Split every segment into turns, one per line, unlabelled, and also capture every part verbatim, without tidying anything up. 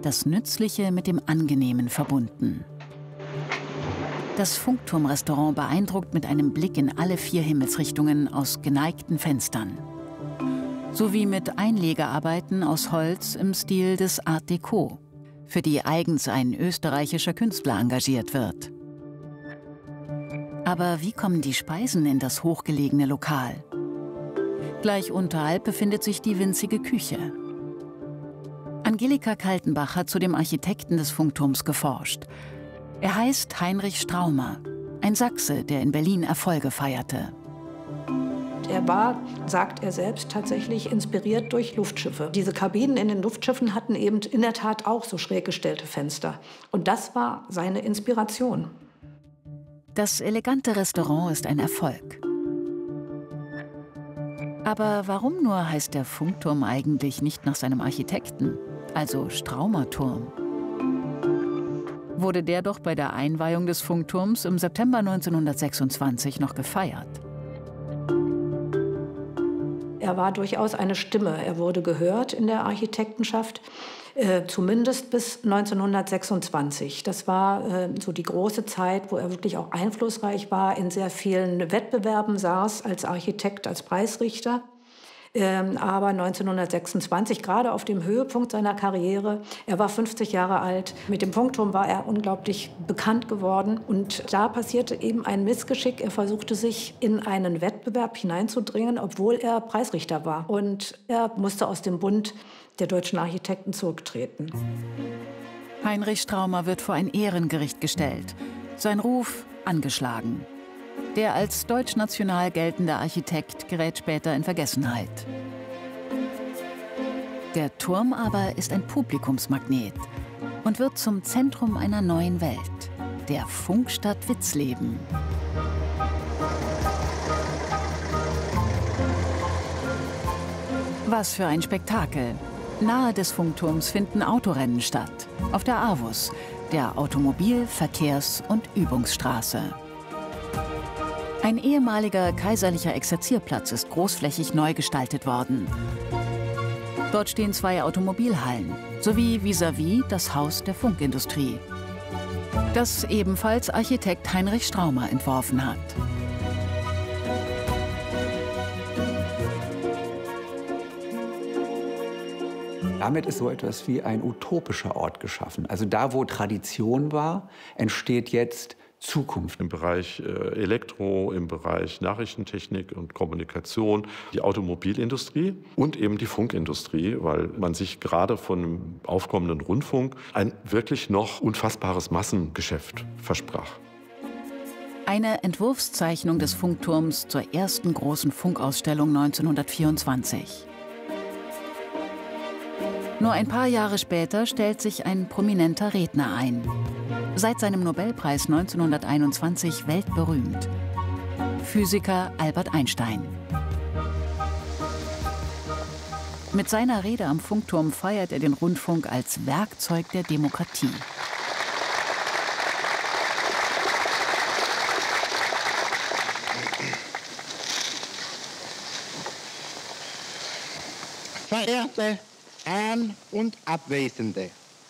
das Nützliche mit dem Angenehmen verbunden. Das Funkturmrestaurant beeindruckt mit einem Blick in alle vier Himmelsrichtungen aus geneigten Fenstern. Sowie mit Einlegearbeiten aus Holz im Stil des Art Deco, für die eigens ein österreichischer Künstler engagiert wird. Aber wie kommen die Speisen in das hochgelegene Lokal? Gleich unterhalb befindet sich die winzige Küche. Angelika Kaltenbach hat zu dem Architekten des Funkturms geforscht. Er heißt Heinrich Straumer, ein Sachse, der in Berlin Erfolge feierte.
Er war, sagt er selbst, tatsächlich inspiriert durch Luftschiffe. Diese Kabinen in den Luftschiffen hatten eben in der Tat auch so schräg gestellte Fenster. Und das war seine Inspiration.
Das elegante Restaurant ist ein Erfolg. Aber warum nur heißt der Funkturm eigentlich nicht nach seinem Architekten, also Straumer-Turm? Wurde der doch bei der Einweihung des Funkturms im September neunzehnhundertsechsundzwanzig noch gefeiert.
Er war durchaus eine Stimme. Er wurde gehört in der Architektenschaft, äh, zumindest bis neunzehnhundertsechsundzwanzig. Das war äh, so die große Zeit, wo er wirklich auch einflussreich war, in sehr vielen Wettbewerben saß als Architekt, als Preisrichter. Ähm, aber neunzehnhundertsechsundzwanzig, gerade auf dem Höhepunkt seiner Karriere, er war fünfzig Jahre alt, mit dem Funkturm war er unglaublich bekannt geworden. Und da passierte eben ein Missgeschick. Er versuchte sich in einen Wettbewerb hineinzudringen, obwohl er Preisrichter war. Und er musste aus dem Bund der deutschen Architekten zurücktreten.
Heinrich Straumer wird vor ein Ehrengericht gestellt. Sein Ruf angeschlagen. Der als deutschnational geltende Architekt gerät später in Vergessenheit. Der Turm aber ist ein Publikumsmagnet und wird zum Zentrum einer neuen Welt, der Funkstadt Witzleben. Was für ein Spektakel! Nahe des Funkturms finden Autorennen statt, auf der AWUS, der Automobil-, Verkehrs- und Übungsstraße. Ein ehemaliger kaiserlicher Exerzierplatz ist großflächig neu gestaltet worden. Dort stehen zwei Automobilhallen, sowie vis-à-vis das Haus der Funkindustrie, das ebenfalls Architekt Heinrich Straumer entworfen hat.
Damit ist so etwas wie ein utopischer Ort geschaffen. Also da, wo Tradition war, entsteht jetzt Zukunft.
Im Bereich äh, Elektro, im Bereich Nachrichtentechnik und Kommunikation, die Automobilindustrie und eben die Funkindustrie, weil man sich gerade von dem aufkommenden Rundfunk ein wirklich noch unfassbares Massengeschäft versprach.
Eine Entwurfszeichnung des Funkturms zur ersten großen Funkausstellung neunzehnhundertvierundzwanzig. Nur ein paar Jahre später stellt sich ein prominenter Redner ein. Seit seinem Nobelpreis neunzehnhunderteinundzwanzig weltberühmt. Physiker Albert Einstein. Mit seiner Rede am Funkturm feiert er den Rundfunk als Werkzeug der Demokratie.
Verehrte An- und Abwesende,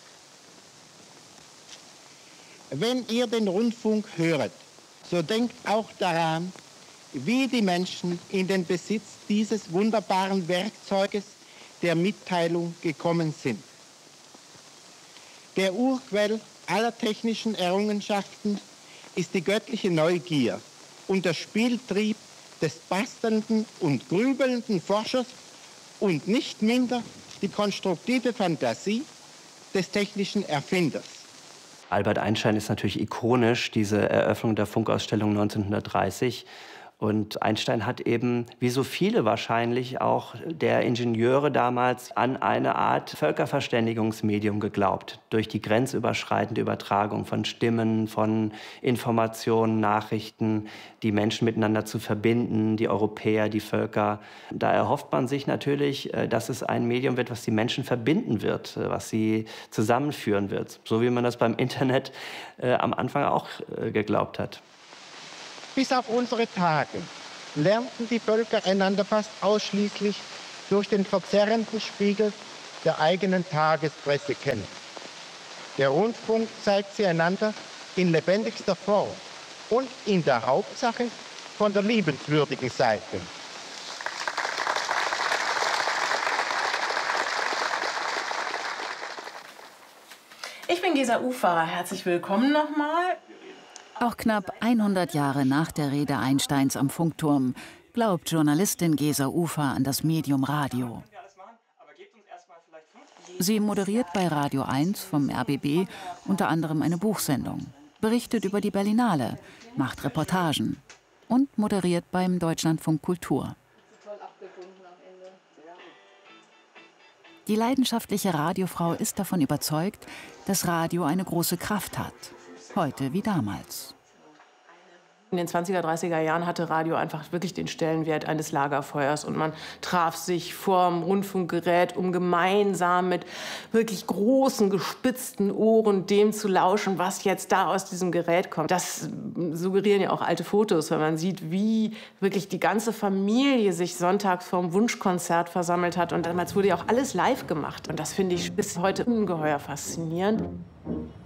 wenn ihr den Rundfunk höret, so denkt auch daran, wie die Menschen in den Besitz dieses wunderbaren Werkzeuges der Mitteilung gekommen sind. Der Urquell aller technischen Errungenschaften ist die göttliche Neugier und der Spieltrieb des bastelnden und grübelnden Forschers und nicht minder die konstruktive Fantasie des technischen Erfinders.
Albert Einstein ist natürlich ikonisch, diese Eröffnung der Funkausstellung neunzehnhundertdreißig. Und Einstein hat eben, wie so viele wahrscheinlich auch der Ingenieure damals, an eine Art Völkerverständigungsmedium geglaubt. Durch die grenzüberschreitende Übertragung von Stimmen, von Informationen, Nachrichten, die Menschen miteinander zu verbinden, die Europäer, die Völker. Da erhofft man sich natürlich, dass es ein Medium wird, was die Menschen verbinden wird, was sie zusammenführen wird. So wie man das beim Internet äh, am Anfang auch äh, geglaubt hat.
Bis auf unsere Tage lernten die Völker einander fast ausschließlich durch den verzerrenden Spiegel der eigenen Tagespresse kennen. Der Rundfunk zeigt sie einander in lebendigster Form und in der Hauptsache von der liebenswürdigen Seite.
Ich bin Gesa Ufer. Herzlich willkommen nochmal.
Auch knapp hundert Jahre nach der Rede Einsteins am Funkturm glaubt Journalistin Gesa Ufer an das Medium Radio. Sie moderiert bei Radio eins vom R B B unter anderem eine Buchsendung, berichtet über die Berlinale, macht Reportagen und moderiert beim Deutschlandfunk Kultur. Die leidenschaftliche Radiofrau ist davon überzeugt, dass Radio eine große Kraft hat. Heute wie damals.
In den zwanziger, dreißiger Jahren hatte Radio einfach wirklich den Stellenwert eines Lagerfeuers. Und man traf sich vorm Rundfunkgerät, um gemeinsam mit wirklich großen, gespitzten Ohren dem zu lauschen, was jetzt da aus diesem Gerät kommt. Das suggerieren ja auch alte Fotos, wenn man sieht, wie wirklich die ganze Familie sich sonntags vorm Wunschkonzert versammelt hat. Und damals wurde ja auch alles live gemacht. Und das finde ich bis heute ungeheuer faszinierend.